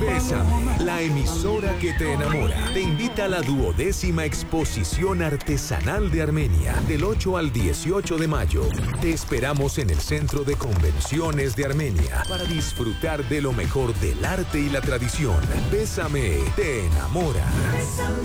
Bésame, la emisora que te enamora, te invita a la 12ª Exposición Artesanal de Armenia, del 8 al 18 de mayo. Te esperamos en el Centro de Convenciones de Armenia para disfrutar de lo mejor del arte y la tradición. Bésame, te enamora.